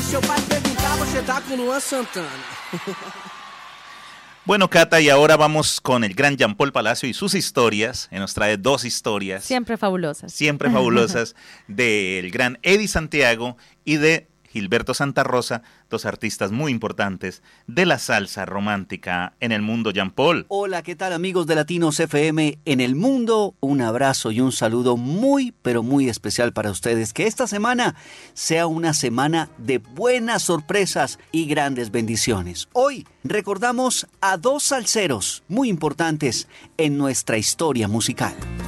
seu pai perguntar, você tá com Luan Santana. Bueno, Cata, y ahora vamos con el gran Jean Paul Palacio y sus historias. Nos trae dos historias. Siempre fabulosas. Siempre fabulosas. Del gran Eddie Santiago y de Gilberto Santa Rosa, dos artistas muy importantes de la salsa romántica en el mundo. Jean Paul. Hola, ¿qué tal amigos de Latinos FM en el mundo? Un abrazo y un saludo muy, pero muy especial para ustedes. Que esta semana sea una semana de buenas sorpresas y grandes bendiciones. Hoy recordamos a dos salseros muy importantes en nuestra historia musical.